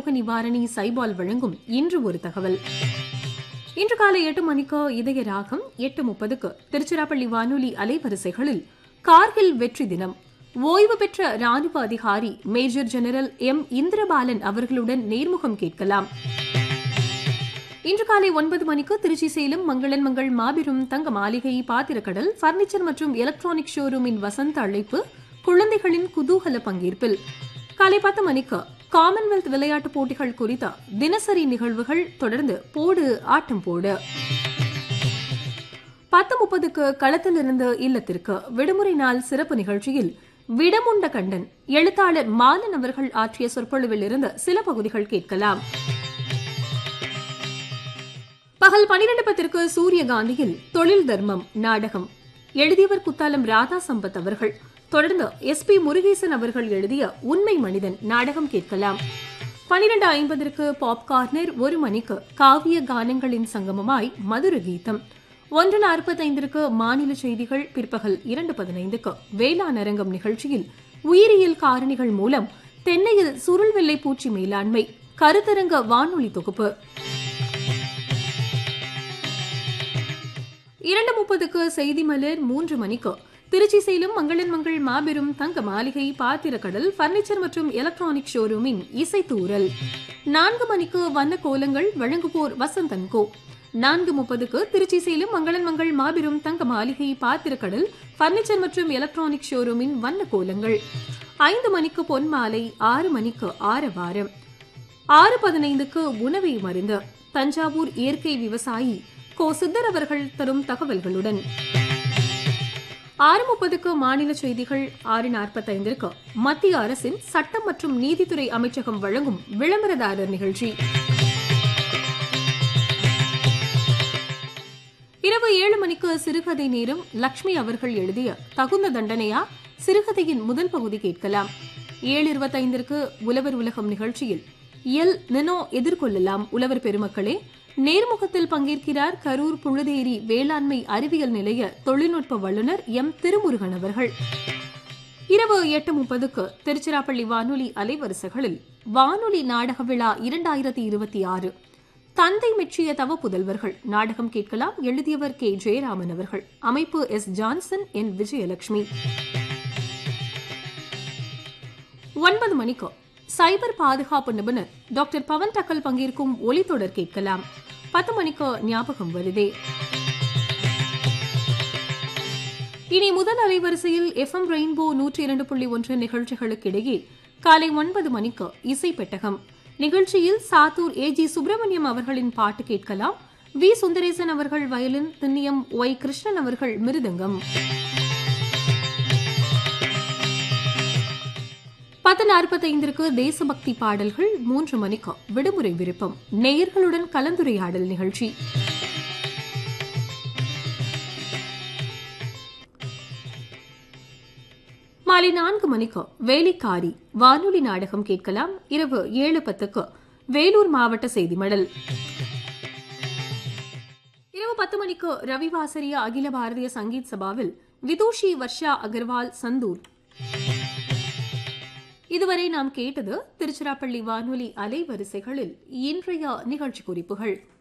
சருமரோக நிவாரணி சைபால் வழங்கும் இன்று ஒரு தகவல். இன்று காலை 8 மணிக்கு இதய ராகம், 8:30க்கு திருச்சிராப்பள்ளி வானொலி அலைவரிசைகளில் கார்கில் வெற்றி தினம் ஓய்வு பெற்ற ராணுவ அதிகாரி மேஜர் ஜெனரல் எம் இந்திரபாலன் அவர்களுடன் நேர்முகம் கேட்கலாம். இன்று காலை 9 மணிக்கு திருச்சி சேலம் மங்களன் மங்கள் மாபெரும் தங்க மாளிகை பாத்திரக்கடல் பர்னிச்சர் மற்றும் எலக்ட்ரானிக் ஷோரூமின் வசந்த அழைப்பு குழந்தைகளின் குதூகல பங்கேற்பில். காலை 10 மணிக்கு காமன்வெல்த் விளையாட்டுப் போட்டிகள் குறித்த தினசரி நிகழ்வுகள், தொடர்ந்து போடு ஆட்டம் போடு. 10:30க்கு களத்திலிருந்து இல்லத்திற்கு விடுமுறை நாள் சிறப்பு நிகழ்ச்சியில் விடமுண்ட கண்டன் எழுத்தாளர் மாலன் அவர்கள் ஆற்றிய சொற்பொழிவில் இருந்து சில பகுதிகள் கேட்கலாம். பகல் 12:10க்கு சூரியகாந்தியில் தொழில் தர்மம் நாடகம் எழுதியவர் குத்தாலம் ராதா சம்பத் அவர்கள். தொடர்ந்து SP முருகேசன் அவர்கள் எழுதிய உண்மை மனிதன் நாடகம் கேட்கலாம். 12:50க்கு பாப் கார்னர். 1 மணிக்கு காவிய கானங்களின் சங்கமமாய் மதுர கீதம். 1:45க்கு மாநில செய்திகள். பிற்பகல் 2:15க்கு வேளாண் அரங்கம் நிகழ்ச்சியில் உயிரியல் காரணிகள் மூலம் தென்னையில் சுருள் வெள்ளை பூச்சி மேலாண்மை கருத்தரங்க வானொலி தொகுப்பு. 2:30க்கு செய்தி மலர். 3 மணிக்கு திருச்சி சேலம் மங்களன் மங்கள் மாபெரும் தங்க மாளிகை பாத்திரக்கடல் பர்னிச்சர் மற்றும் எலக்ட்ரானிக் ஷோரூமின் இசைத்தூரல். 4 மணிக்கு வண்ண கோலங்கள் வழங்குவோர் வசந்தன் கோ. 4:30க்கு திருச்சி சேலம் மங்களன் மங்கள் மாபெரும் தங்க மாளிகை பாத்திரக்கடல் பர்னிச்சர் மற்றும் எலக்ட்ரானிக் ஷோரூமின் வண்ண கோலங்கள். 5 மணிக்கு பொன்மாலை. 6 மணிக்கு ஆரவாரம். 6:15க்கு உணவை மருந்து தஞ்சாவூர் இயற்கை விவசாயி கோ சித்தர் அவர்கள் தரும் தகவல்களுடன். 6:30க்கு மாநில செய்திகள். 6:45க்கு மத்திய அரசின் சட்டம் மற்றும் நீதித்துறை அமைச்சகம் வழங்கும் விளம்பரதாரர் நிகழ்ச்சி. இரவு 7 மணிக்கு சிறுகதை நேரம். லட்சுமி அவர்கள் எழுதிய தகுந்த தண்டனையா சிறுகதையின் முதல் பகுதி கேட்கலாம். 7:25க்கு உழவர் உலகம் நிகழ்ச்சியில் நினோ எதிர்கொள்ளலாம் உழவர் பெருமக்களே நேர்முகத்தில் பங்கேற்கிறார் கரூர் புழுதேரி வேளாண்மை அறிவியல் நிலைய தொழில்நுட்ப வல்லுநர் எம் திருமுருகன் அவர்கள். இரவு 8:30க்கு திருச்சிராப்பள்ளி வானொலி அலைவரிசைகளில் வானொலி நாடக விழா 2026 தந்தை மெச்சிய தவ புதல்வர்கள் நாடகம் கேட்கலாம். எழுதியவர் கே ஜெயராமன் அவர்கள். அமைப்பு S ஜான்சன், N விஜயலட்சுமி. 9 மணிக்கு சைபர் பாதுகாப்பு நிபுணர் டாக்டர் பவன் டக்கல் பங்கேற்கும் ஒலித்தொடர் கேட்கலாம். 10 மணிக்கு ஞாபகம் வருதே. இனி முதல் அலைவரிசையில் FM ரெயின்போ 102.1 நிகழ்ச்சிகளுக்கிடையே காலை 9 மணிக்கு இசை பெட்டகம் நிகழ்ச்சியில் சாத்தூர் AG சுப்பிரமணியம் அவர்களின் பாட்டு கேட்கலாம். V சுந்தரேசன் அவர்கள் வயலின், திண்ணியம் Y கிருஷ்ணன் அவர்கள் மிருதங்கம். 10:45க்கு தேசபக்தி பாடல்கள். 3 மணிக்கு விடுமுறை விருப்பம் நேயர்களுடன் கலந்துரையாடல் நிகழ்ச்சி. மாலை 4 மணிக்கு வேலைக்காரி வானொலி நாடகம் கேட்கலாம். இரவு 7:10க்கு வேலூர் மாவட்ட செய்தி மடல். இரவு 10 மணிக்கு ரவிவாசரிய அகில பாரதிய சங்கீத் சபாவில் விதூஷி வர்ஷா அகர்வால் சந்தூர். இதுவரை நாம் கேட்டது திருச்சிராப்பள்ளி வானொலி அலைவரிசைகளில் இன்றைய நிகழ்ச்சி குறிப்புகள்.